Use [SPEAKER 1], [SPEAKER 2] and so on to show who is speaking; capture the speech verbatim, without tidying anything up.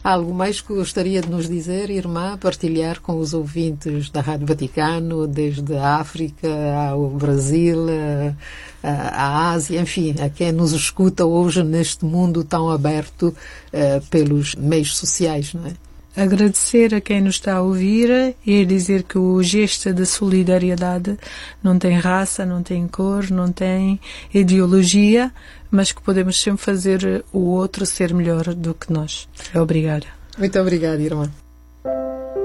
[SPEAKER 1] Há algo mais que gostaria de nos dizer, irmã, partilhar com os ouvintes da Rádio Vaticano, desde a África ao Brasil, a, a Ásia, enfim, a quem nos escuta hoje neste mundo tão aberto uh, pelos meios sociais, não é?
[SPEAKER 2] Agradecer a quem nos está a ouvir e dizer que o gesto de solidariedade não tem raça, não tem cor, não tem ideologia, mas que podemos sempre fazer o outro ser melhor do que nós. Obrigada.
[SPEAKER 1] Muito obrigada, irmã.